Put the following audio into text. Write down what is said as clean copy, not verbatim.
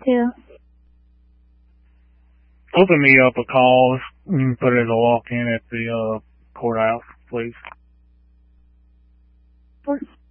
to? Open me up a call. You can put it as a walk-in at the courthouse, please.